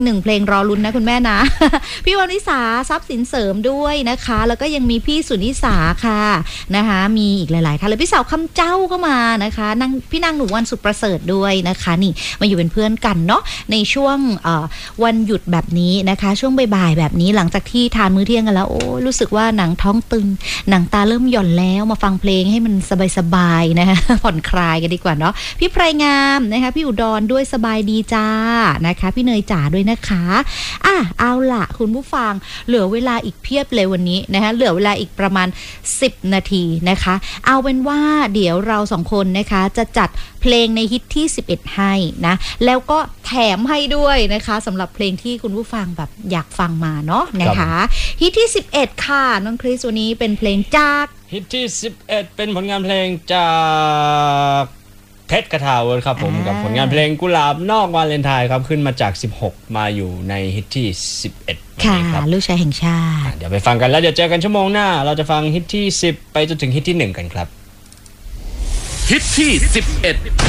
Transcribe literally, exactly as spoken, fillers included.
หนึ่งเพลงรอลุ้นนะคุณแม่นะ พี่วานิสาทรัพย์สินเสริมด้วยนะคะแล้วก็ยังมีพี่สุนิสาค่ะนะคะมีอีกหลายๆท่านเลยพี่สาวคำเจ้าก็มานะคะนางพี่นางหนูวันสุดประเสริฐด้วยนะคะนี่มาอยู่เป็นเพื่อนกันเนาะในช่วงวันหยุดแบบนี้นะคะช่วงบ่ายๆแบบนี้หลังจากที่ทานมื้อเที่ยงกันแล้วโอ้รู้สึกว่าหนังท้องตึงหนังตาเริ่มหย่อนแล้วมาฟังเพลงให้มันสบายๆนะคะผ่อนคลายกันดีกว่าเนาะพี่ไพรงามนะคะพี่อุดรด้วยสบายดีจ้านะคะพี่เนยจ๋าด้วยนะคะอ่ะเอาล่ะคุณผู้ฟังเหลือเวลาอีกเพียบเลยวันนี้นะคะเหลือเวลาอีกประมาณสิบนาทีนะคะเอาเป็นว่าเดี๋ยวเราสองคนนะคะจะจัดเพลงในฮิตที่สิบเอ็ดให้นะแล้วก็แถมให้ด้วยนะคะสำหรับเพลงที่คุณผู้ฟังแบบอยากฟังมาเนาะนะคะฮิตที่สิบเอ็ดค่ะน้องคริสวันนี้เป็นเพลงจากฮิตที่สิบเอ็ดเป็นผลงานเพลงจากเพชรคทาวุฒิครับผมกับผลงานเพลงกุหลาบนอกวาเลนไทน์ครับขึ้นมาจากสิบหกมาอยู่ในฮิตที่สิบเอ็ดค่ะลูกชายแห่งชาติเดี๋ยวไปฟังกันแล้วเดี๋ยวเจอกันชั่วโมงหน้าเราจะฟังฮิตที่สิบไปจนถึงฮิตที่หนึ่งกันครับฮิตที่สิบเอ็ด